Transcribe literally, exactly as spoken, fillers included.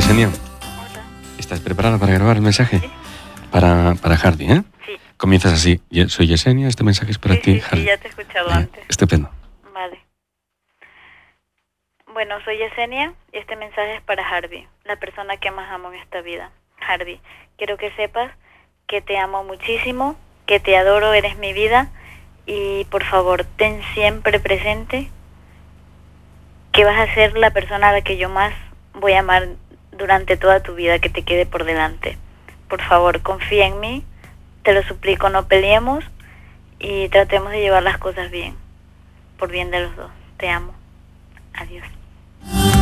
Yesenia. Hola. ¿Estás preparada para grabar el mensaje? Sí. Para, para Hardy, ¿eh? Sí. Comienzas así. Ye- Soy Yesenia, este mensaje es para Sí, ti, sí, Hardy. sí, ya te he escuchado Venga, antes. estupendo. Vale. Bueno, soy Yesenia y este mensaje es para Harvey, la persona que más amo en esta vida. Harvey, quiero que sepas que te amo muchísimo, que te adoro, eres mi vida y por favor, ten siempre presente que vas a ser la persona a la que yo más voy a amar durante toda tu vida que te quede por delante. Por favor, confía en mí, te lo suplico, no peleemos y tratemos de llevar las cosas bien, por bien de los dos. Te amo. Adiós.